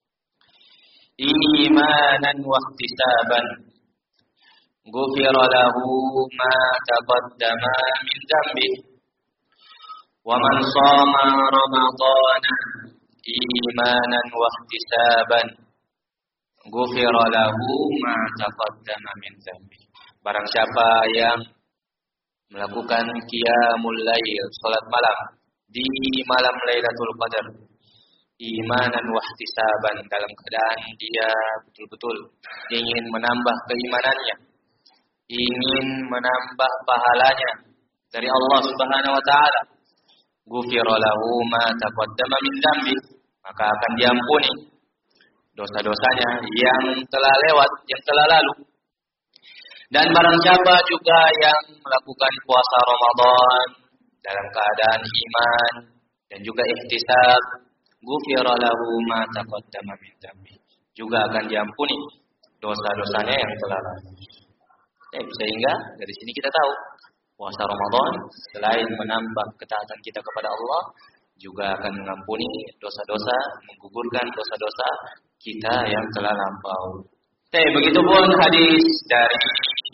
imanan wa ihtisaban ghufira lahu ma taqaddama min dhanbihi wa man shama ramadana imanan wa ihtisaban ghufira lahu ma taqaddama min dhanbihi. Barang siapa yang melakukan qiyamul lail, salat malam di malam Lailatul Qadar, imanan wa ihtisaban, dalam keadaan dia betul-betul ingin menambah keimanannya, ingin menambah pahalanya dari Allah Subhanahu wa taala, ghufira lahu ma taqaddama min dzambi, maka akan diampuni dosa-dosanya yang telah lewat, yang telah lalu. Dan barang siapa juga yang melakukan puasa Ramadan dalam keadaan iman dan juga ihtisab, ghufira lahu ma taqaddama min dzambi, juga akan diampuni dosa-dosanya yang telah lalu. Eh, sehingga dari sini kita tahu puasa Ramadan selain menambah ketaatan kita kepada Allah, juga akan mengampuni dosa-dosa, menggugurkan dosa-dosa kita yang telah lampau. Eh, begitupun hadis dari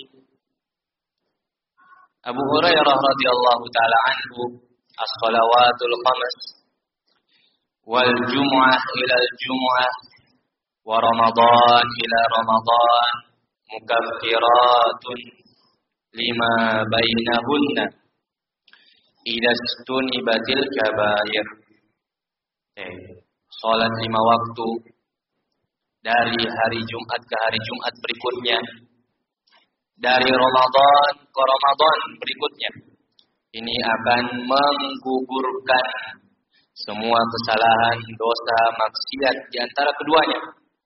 Abu Hurairah radhiyallahu taala anhu, as-shalawatul khams wal jumu'ah ila al-jumu'ah wa ramadan ila ramadan mukaffiratun lima bainahunna idza stunibatil kabair. Eh, salat lima waktu dari hari Jumat ke hari Jumat berikutnya, dari Ramadan ke Ramadan berikutnya, ini akan menggugurkan semua kesalahan, dosa, maksiat di antara keduanya.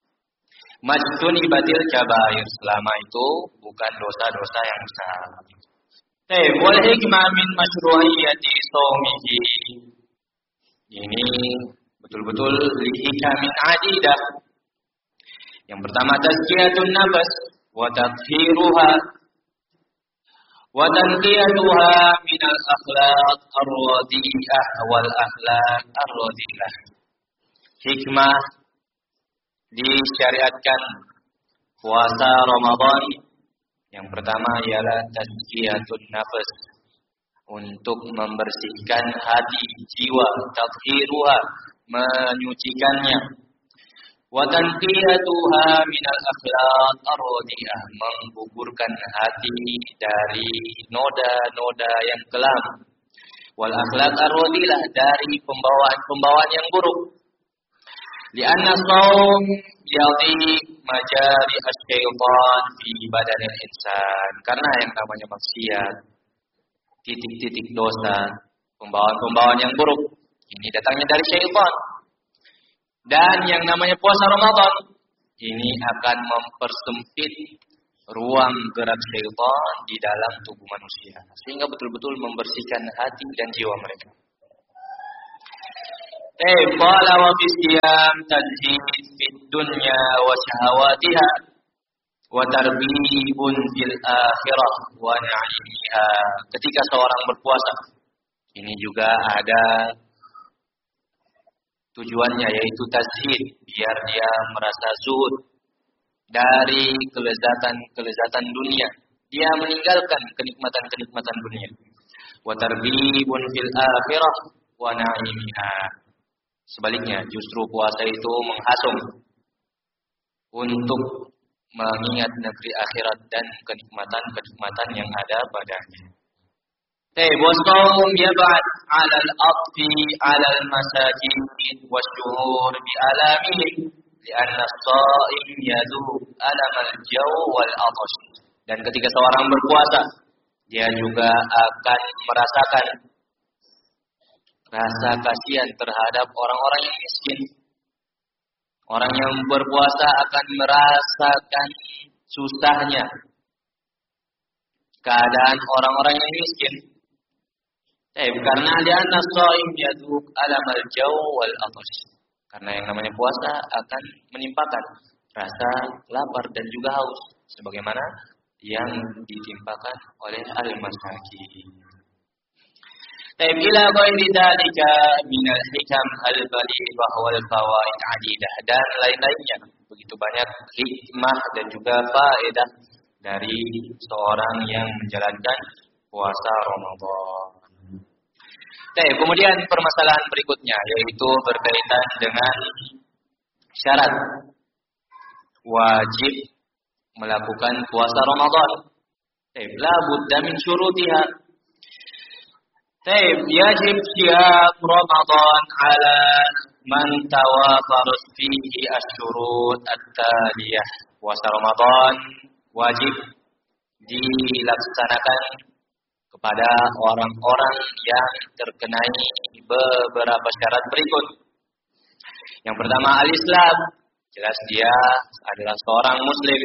Majtuni batil kabair, selama itu bukan dosa-dosa yang besar. Eh, wal hikmah min masyru'iyyati shaumihi. Ini betul-betul hikamin adidah. Yang pertama, tazkiyatun nafs wa tathiruha wa tanqiyatuha min al-akhlaq ar-radiyah wal akhlaq ar-radiyah. Hikmah disyariatkan puasa Ramadan yang pertama ialah tazkiyatun nafs, untuk membersihkan hati, jiwa, tathiruha, menyucikannya. Wa tanqiyatuha minal akhlaq ar-radiyah, menggugurkan hati dari noda-noda yang kelam. Wal akhlaq ar-radiyah, dari pembawaan-pembawaan yang buruk. Lianna shaum yadhi majari asy-syaitan fi badanil insan, karena yang namanya maksiat, titik-titik dosa, pembawaan-pembawaan yang buruk, ini datangnya dari syaitan. Dan yang namanya puasa Ramadan ini akan mempersempit ruang gerak syaitan di dalam tubuh manusia, sehingga betul-betul membersihkan hati dan jiwa mereka. Eh, qala wa fi siyam tadhid fid dunya wa syahawatiha wa tarbibun fil akhirah wa na'imiha. Ketika seorang berpuasa, ini juga ada tujuannya, yaitu tazhid, biar dia merasa zuhud dari kelezatan-kelezatan dunia. Dia meninggalkan kenikmatan-kenikmatan dunia. Wa tarbibun fil akhirah wa na'imiha. Sebaliknya, justru puasa itu menghasung untuk mengingat negeri akhirat dan kenikmatan-kenikmatan yang ada padanya. Tayyib, wasawm yab'ad 'ala al-'atfi 'ala al-masakin wasyuhur bi alamihim li'anna as-sha'im yadhuq alam al-jaw wal 'atash. Dan ketika seorang berpuasa, dia juga akan merasakan rasa kasihan terhadap orang-orang yang miskin. Orang yang berpuasa akan merasakan susahnya keadaan orang-orang yang miskin. Eh, karena dia as-shaim yadhuq alam al-jaw wal 'atash. Karena yang namanya puasa akan menimpakan rasa lapar dan juga haus, sebagaimana yang ditimpakan oleh al-masakin. Taib ila ghairi dzalika minal hikam al-balighah wal fawaid 'adidah, dan lain-lainnya. Begitu banyak hikmah dan juga faedah dari seorang yang menjalankan puasa Ramadan. Taib, kemudian permasalahan berikutnya yaitu berkaitan dengan syarat wajib melakukan puasa Ramadan. Taib, la budda min syurutiha. Taib, yajib siyam Ramadan ala man tawafarat fihi asyurut at-taliyah. Puasa Ramadan wajib dilaksanakan kepada orang-orang yang terkenai beberapa syarat berikut. Yang pertama, al-Islam. Jelas dia adalah seorang muslim.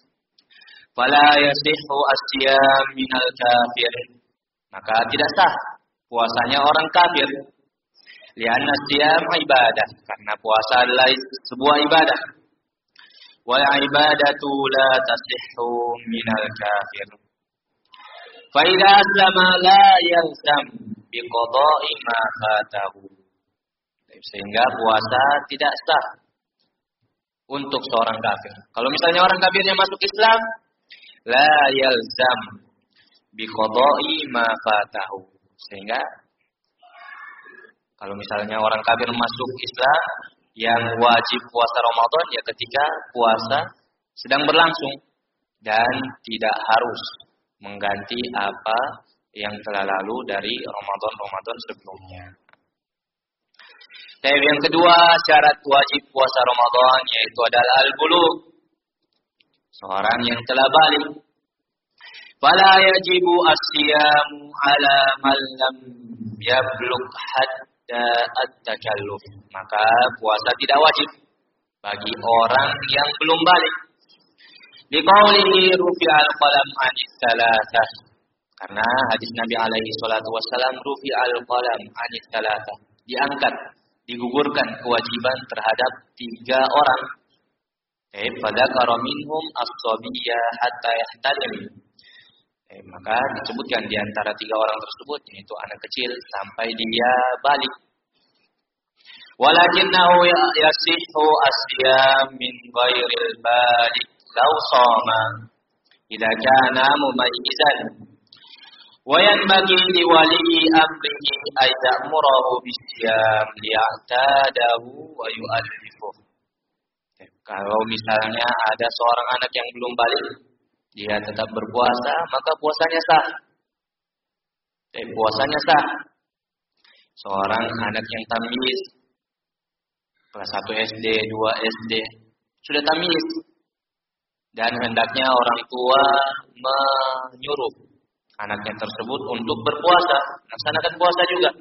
Fala yasihhu as-siyam minal kafir. Maka tidak sah puasanya orang kafir. Lianna siyam ibadah, karena puasa adalah sebuah ibadah. Wal ibadatu la tasihhu minal kafir. Fa idza aslama la yalzam biqada'i ma fatahu. Sehingga puasa tidak sah untuk seorang kafir. Kalau misalnya orang kafirnya masuk Islam, la yalzam biqada'i ma fatahu. Sehingga kalau misalnya orang kafir masuk Islam, yang wajib puasa Ramadan ya ketika puasa sedang berlangsung dan tidak harus mengganti apa yang telah lalu dari Ramadan-Ramadan sebelumnya. Dan yang kedua, syarat wajib puasa Ramadan yaitu adalah al-bulugh. Seorang yang telah balik. Fala yajibu as-siyamu ala man lam yablugh hatta at-takalluf. Maka puasa tidak wajib bagi orang yang belum balik. Liqaulihi rufi'al qalam 'anis tsalatsah. Karena hadis Nabi alaihi salatu wasallam, rufi'al qalam 'anis tsalatsah. Diangkat, digugurkan kewajiban terhadap tiga orang. Eh, fadzakara minhum as-sabiyya hatta yahtalim. Eh, maka disebutkan di antara tiga orang tersebut, yaitu anak kecil sampai dia balik. Walakinnahu yasihhu as-siyam min ghairil balik law shama idza kana mumayyizan. Wa yanbaghi li wali amrihi ay ya'murahu bis-siyam liya'tadahu wa yu'allifuhu. Kalau misalnya ada seorang anak yang belum balik, dia tetap berpuasa, maka puasanya sah. Eh, puasanya sah. Seorang anak yang tamyiz, kelas satu S D, dua S D, sudah tamyiz. Dan hendaknya orang tua menyuruh anaknya tersebut untuk berpuasa, melaksanakan puasa juga.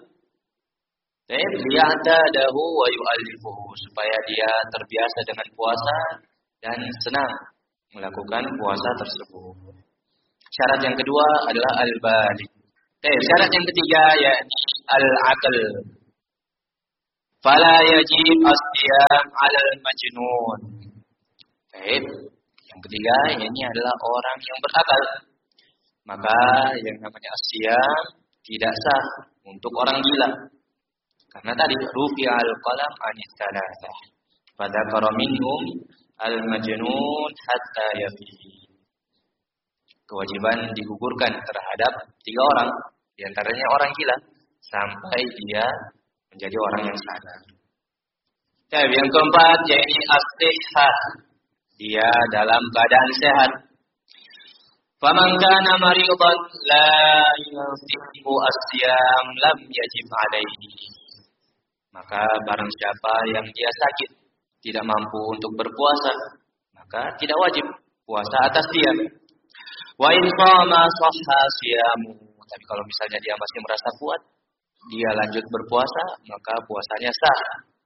Liya'tadahu wa yu'allifuhu, supaya dia terbiasa dengan puasa dan senang melakukan puasa tersebut. Syarat yang kedua adalah al-balik. Eh, syarat yang ketiga yakni al-aql. Fala yajib as-siyam 'ala al-majnun. Baik. Yang ketiga, ini adalah orang yang berakal. Maka yang namanya as-siyam tidak sah untuk orang gila. Karena tadi rufi'al qalam anis tsalatsah. Fadzakara minhum al-majnun hatta yafi. Kewajiban digugurkan terhadap tiga orang, di antaranya orang gila, sampai dia menjadi orang yang sadar. Dan yang keempat, yaitu as-sihhah. Dia dalam keadaan sehat. Faman kana maridan la yasihu as-siyam lam yajib alaihi. Maka barang siapa yang dia sakit, tidak mampu untuk berpuasa, maka tidak wajib puasa atas dia. Wa in qama sahha siyamu. Tapi kalau misalnya dia masih merasa kuat, dia lanjut berpuasa, maka puasanya sah.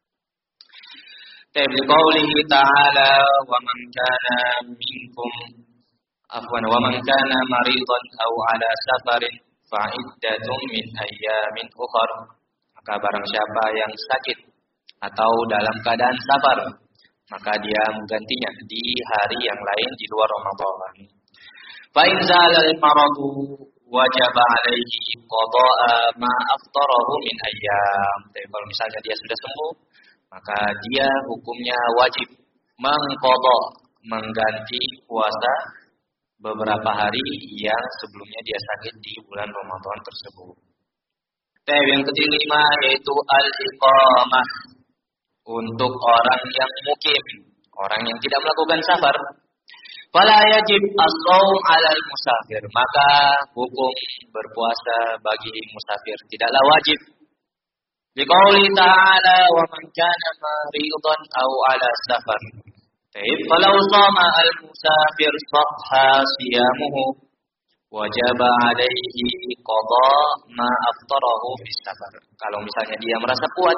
Tabi qaulihi ta'ala wa man kana minkum afwan wa man kana maridan aw ala safarin fa iddatun min ayyamin ukhar. Maka barang siapa yang sakit atau dalam keadaan safar, maka dia menggantinya di hari yang lain di luar Ramadan. Fa in zalal maradu wajib alaihi qada'a ma aftarahu min ayyam. Tapi kalau misalnya dia sudah sembuh, maka dia hukumnya wajib mengqada, mengganti puasa beberapa hari yang sebelumnya dia sakit di bulan Ramadan tersebut. Tapi yang kelima yaitu al-iqamah, untuk orang yang mukim, orang yang tidak melakukan safar. Fala yajib as-shaum 'alal musafir, maka hukum berpuasa bagi musafir tidaklah wajib. Biqauli ta'ala wa man kana maridan aw 'ala safar. Taib falau shama al-musafir sahha siyamuhu wajaba 'alaihi qada ma aftarahu fi safar. Kalau misalnya dia merasa kuat,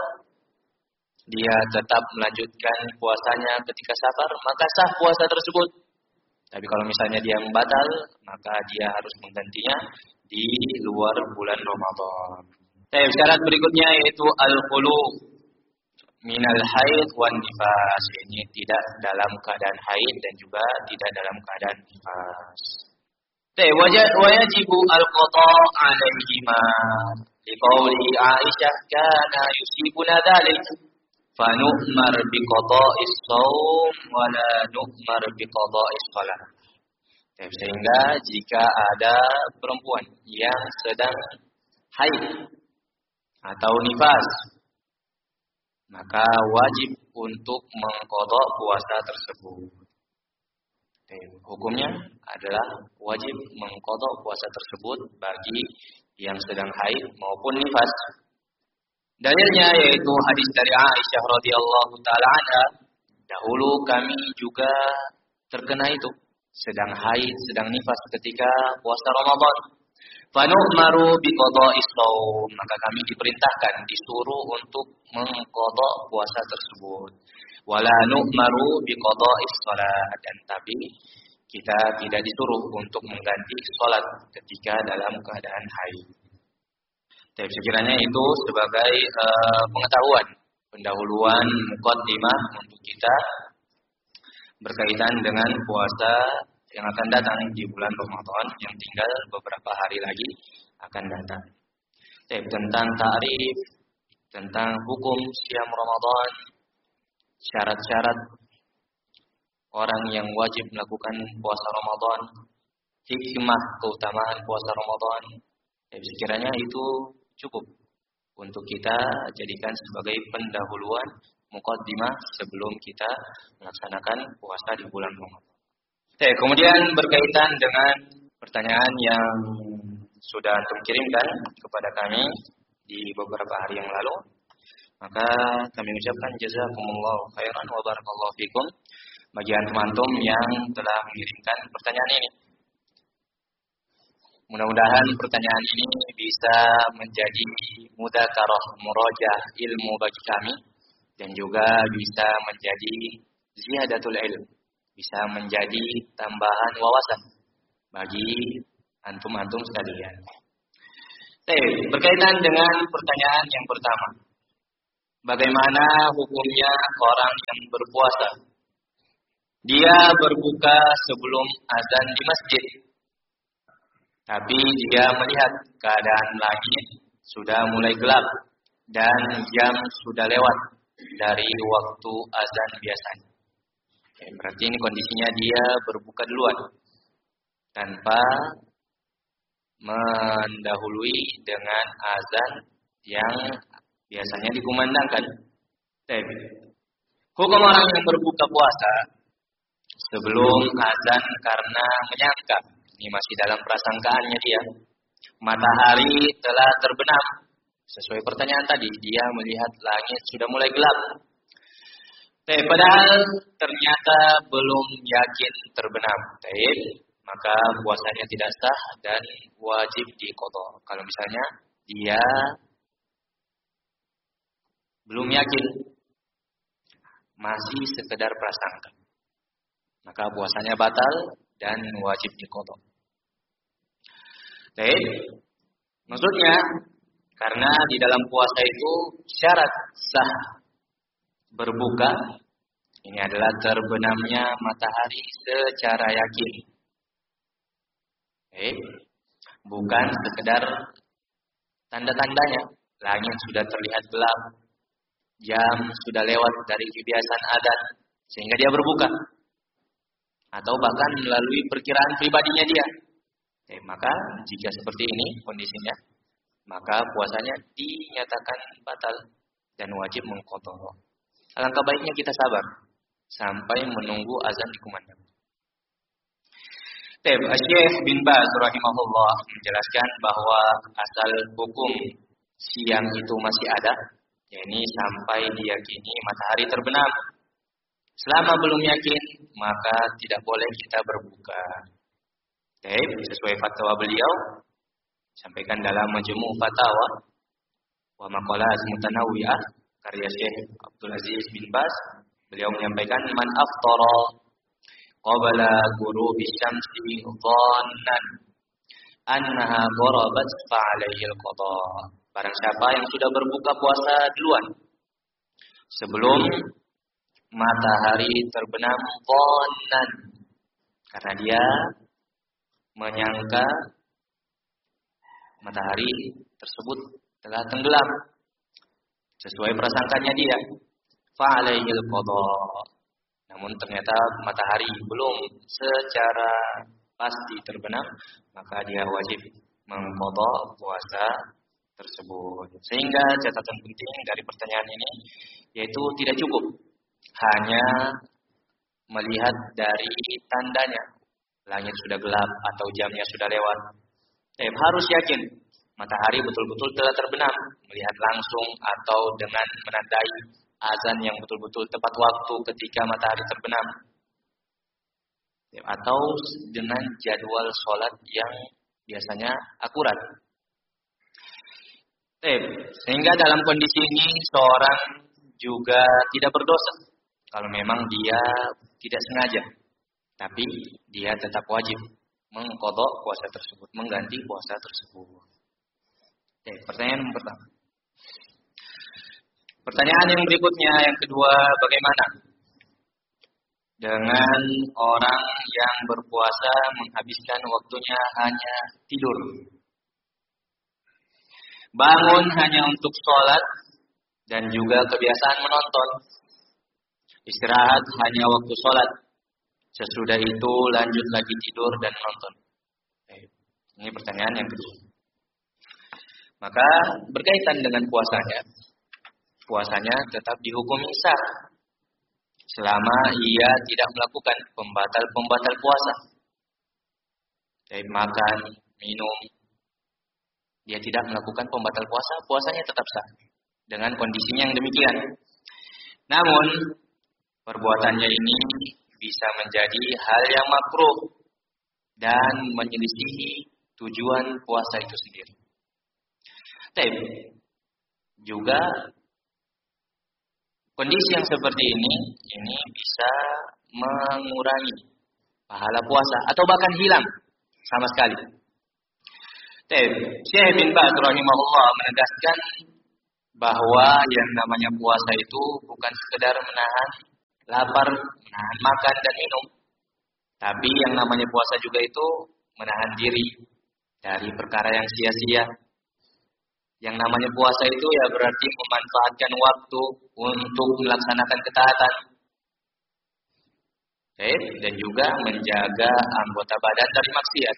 dia tetap melanjutkan puasanya ketika safar, maka sah puasa tersebut. Tapi kalau misalnya dia membatal, maka dia harus menggantinya di luar bulan Ramadan. Baik, syarat berikutnya yaitu al-khulu minal haid wan nifas. Ini tidak dalam keadaan haid dan juga tidak dalam keadaan nifas. Baik, wajibu al-qada 'alaihima. Liqauli Aisyah kana yusibuna dzalik. Fa nu'mar bi qada'is shaum wa la nu'mar bi qada'is shalah. Sehingga jika ada perempuan yang sedang haid atau nifas, maka wajib untuk mengqada puasa tersebut. Hukumnya adalah wajib mengqada puasa tersebut bagi yang sedang haid maupun nifas. Dalilnya yaitu hadis dari Aisyah radhiyallahu taala anha, dahulu kami juga terkena itu, sedang haid, sedang nifas ketika puasa Ramadan. Fa nu'maru bi qada'is shaum, maka kami diperintahkan, disuruh untuk mengqada puasa tersebut. Wala nu'maru bi qada'is shalah, dan tapi kita tidak disuruh untuk mengganti salat ketika dalam keadaan haid. Tapi sekiranya itu sebagai uh, pengetahuan, pendahuluan muqaddimah untuk kita berkaitan dengan puasa yang akan datang di bulan Ramadan yang tinggal beberapa hari lagi akan datang. Tapi tentang ta'rif, tentang hukum siam Ramadan, syarat-syarat orang yang wajib melakukan puasa Ramadan, hikmah keutamaan puasa Ramadan. Tapi sekiranya itu cukup untuk kita jadikan sebagai pendahuluan muqaddimah sebelum kita melaksanakan puasa di bulan Ramadan. Oke, kemudian berkaitan dengan pertanyaan yang sudah antum kirimkan kepada kami di beberapa hari yang lalu, maka kami ucapkan jazakumullahu khairan wa barakallahu fikum bagi antum-antum yang telah mengirimkan pertanyaan ini. Mudah-mudahan pertanyaan ini bisa menjadi mudzakarah murajaah ilmu bagi kami dan juga bisa menjadi ziyadatul ilm, bisa menjadi tambahan wawasan bagi antum-antum sekalian. Baik, berkaitan dengan pertanyaan yang pertama. bagaimana hukumnya orang yang berpuasa? Dia berbuka sebelum azan di masjid, tapi dia melihat keadaan langit sudah mulai gelap dan jam sudah lewat dari waktu azan biasanya. Oke, berarti ini kondisinya dia berbuka duluan tanpa mendahului dengan azan yang biasanya dikumandangkan. Hukum orang yang berbuka puasa sebelum azan karena menyangka, ini masih dalam prasangkaannya dia, matahari telah terbenam. Sesuai pertanyaan tadi, dia melihat langit sudah mulai gelap. Tapi padahal ternyata belum yakin terbenam. Tapi maka puasanya tidak sah dan wajib diqadha. Kalau misalnya dia belum yakin, masih sekedar prasangka, maka puasanya batal dan wajib diqadha. Baik, maksudnya karena di dalam puasa itu syarat sah berbuka ini adalah terbenamnya matahari secara yakin. Baik, bukan sekedar tanda-tandanya, langit sudah terlihat gelap, jam sudah lewat dari kebiasaan adat sehingga dia berbuka, atau bahkan melalui perkiraan pribadinya dia. Eh, maka jika seperti ini kondisinya, maka puasanya dinyatakan batal dan wajib mengqadha. Alangkah baiknya kita sabar sampai menunggu azan dikumandangkan. Syekh bin Baz rahimahullah menjelaskan bahwa asal hukum siang itu masih ada, yakni sampai diyakini matahari terbenam. Selama belum yakin, maka tidak boleh kita berbuka. Baik, sesuai fatwa beliau, sampaikan dalam Majmu' Fatawa wa Maqalat Mutanawwi'ah karya Syekh Abdul Aziz bin Baz. Beliau menyampaikan, man aftara qabla ghurubi syamsi dhannan annaha gharabat fa alaihi al-qadha. Barang siapa yang sudah berbuka puasa duluan sebelum matahari terbenam dhannan, karena dia menyangka matahari tersebut telah tenggelam sesuai prasangkanya dia, fa alaihi al-qadha. Namun ternyata matahari belum secara pasti terbenam, maka dia wajib mengqadha puasa tersebut. Sehingga catatan penting dari pertanyaan ini yaitu tidak cukup hanya melihat dari tandanya, langit sudah gelap atau jamnya sudah lewat. Eh, harus yakin matahari betul-betul telah terbenam, melihat langsung atau dengan menandai azan yang betul-betul tepat waktu ketika matahari terbenam, atau dengan jadwal sholat yang biasanya akurat. Eh, sehingga dalam kondisi ini seorang juga tidak berdosa kalau memang dia tidak sengaja, tapi dia tetap wajib mengqadha puasa tersebut, mengganti puasa tersebut. Eh, pertanyaan yang pertama. Pertanyaan yang berikutnya, yang kedua, bagaimana dengan orang yang berpuasa menghabiskan waktunya hanya tidur? Bangun hanya untuk sholat dan juga kebiasaan menonton. Istirahat hanya waktu sholat. Sesudah itu lanjut lagi tidur dan menonton. Ini pertanyaan yang kedua. Maka berkaitan dengan puasanya, puasanya tetap dihukumi sah selama ia tidak melakukan pembatal-pembatal puasa. Dari makan, minum, dia tidak melakukan pembatal puasa, puasanya tetap sah dengan kondisinya yang demikian. Namun perbuatannya ini bisa menjadi hal yang makruh dan menyelisihi tujuan puasa itu sendiri. Tapi juga kondisi yang seperti ini ini bisa mengurangi pahala puasa atau bahkan hilang sama sekali. Syekh bin Baz rahimahullah menegaskan bahwa yang namanya puasa itu bukan sekedar menahan lapar, menahan makan dan minum. Tapi yang namanya puasa juga itu menahan diri dari perkara yang sia-sia. Yang namanya puasa itu ya berarti memanfaatkan waktu untuk melaksanakan ketaatan. Eh, dan juga menjaga anggota badan dari maksiat.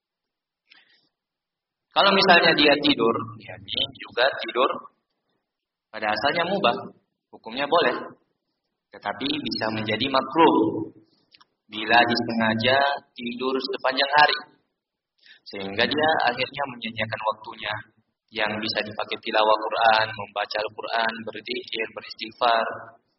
Kalau misalnya dia tidur, ya ini juga tidur pada asalnya mubah, hukumnya boleh. Tetapi bisa menjadi makruh bila disengaja tidur sepanjang hari. Sehingga dia akhirnya menyia-nyiakan waktunya yang bisa dipakai tilawah Quran, membaca Al-Quran, berzikir, beristighfar,